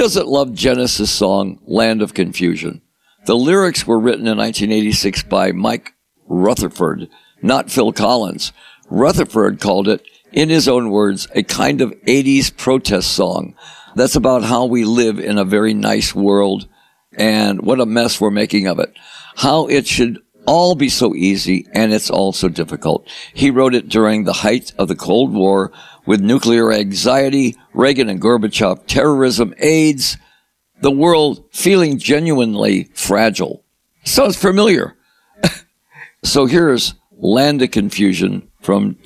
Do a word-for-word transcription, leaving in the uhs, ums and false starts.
doesn't love Genesis' song, Land of Confusion? The lyrics were written in nineteen eighty-six by Mike Rutherford, not Phil Collins. Rutherford called it, in his own words, a kind of eighties protest song that's about how we live in a very nice world and what a mess we're making of it. How it should all be so easy, and it's all so difficult. He wrote it during the height of the Cold War, with nuclear anxiety, Reagan and Gorbachev, terrorism, AIDS, the world feeling genuinely fragile. Sounds familiar. So here's Land of Confusion from